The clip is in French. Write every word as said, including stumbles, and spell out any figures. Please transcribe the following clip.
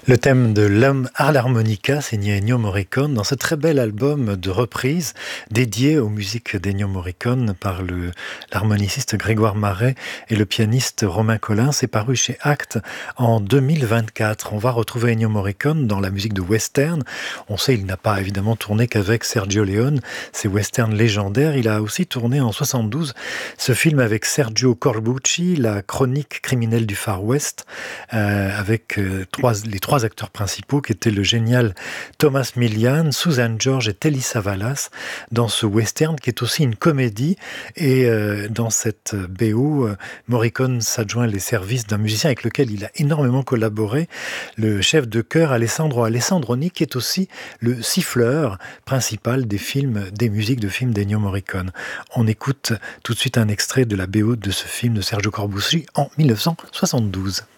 Le thème de l'homme à l'harmonica, signé Ennio Morricone, dans ce très bel album de reprises dédié aux musiques d'Ennio Morricone par le, l'harmoniciste Grégoire Maret et le pianiste Romain Collin. C'est paru chez Actes en deux mille vingt-quatre. On va retrouver Ennio Morricone dans la musique de western. On sait, il n'a pas évidemment tourné qu'avec Sergio Leone, ces westerns légendaires. Il a aussi tourné en soixante-douze ce film avec Sergio Corbucci, La chronique criminelle du Far West, euh, avec euh, trois, les trois acteurs principaux qui étaient le génial Thomas Millian, Susan George et Telly Savalas dans ce western qui est aussi une comédie. Et euh, dans cette B O, euh, Morricone s'adjoint les services d'un musicien avec lequel il a énormément collaboré, le chef de chœur Alessandro Alessandroni, qui est aussi le siffleur principal des films, des musiques de films d'Ennio Morricone. On écoute tout de suite un extrait de la B O de ce film de Sergio Corbucci en mille neuf cent soixante-douze.